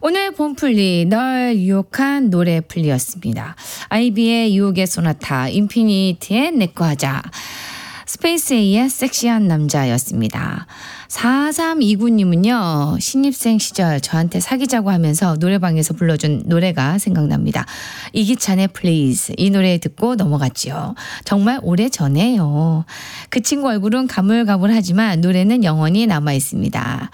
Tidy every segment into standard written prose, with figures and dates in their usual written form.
오늘 봄플리 널 유혹한 노래플리였습니다. 아이비의 유혹의 소나타, 인피니티의 내꺼 하자, 스페이스A의 섹시한 남자였습니다. 4329님은요. 신입생 시절 저한테 사귀자고 하면서 노래방에서 불러준 노래가 생각납니다. 이기찬의 Please, 이 노래 듣고 넘어갔지요. 정말 오래전에요. 그 친구 얼굴은 가물가물하지만 노래는 영원히 남아있습니다.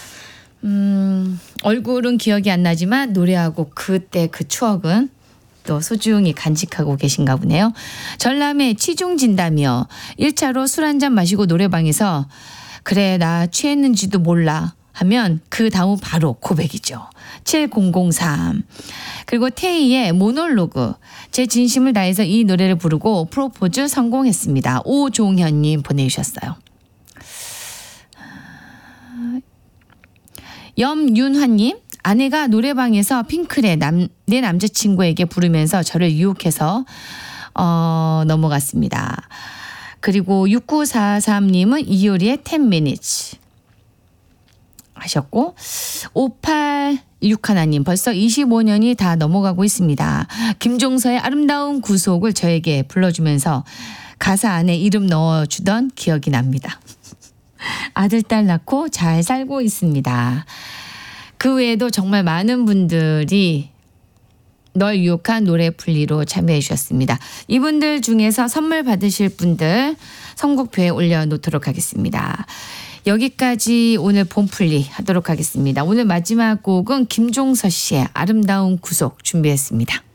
얼굴은 기억이 안 나지만 노래하고 그때 그 추억은 또 소중히 간직하고 계신가 보네요. 전람회 치중진다며 1차로 술 한잔 마시고 노래방에서 그래 나 취했는지도 몰라 하면 그 다음 바로 고백이죠. 7003. 그리고 태희의 모놀로그. 제 진심을 다해서 이 노래를 부르고 프로포즈 성공했습니다. 오종현님 보내주셨어요. 염윤화님. 아내가 노래방에서 핑클의 내 남자친구에게 부르면서 저를 유혹해서 넘어갔습니다. 그리고 6943님은 이효리의 10 minutes 하셨고 5861님 벌써 25년이 다 넘어가고 있습니다. 김종서의 아름다운 구속을 저에게 불러주면서 가사 안에 이름 넣어주던 기억이 납니다. 아들, 딸 낳고 잘 살고 있습니다. 그 외에도 정말 많은 분들이 널 유혹한 노래플리로 참여해 주셨습니다. 이분들 중에서 선물 받으실 분들 선곡표에 올려놓도록 하겠습니다. 여기까지 오늘 봄플리 하도록 하겠습니다. 오늘 마지막 곡은 김종서 씨의 아름다운 구속 준비했습니다.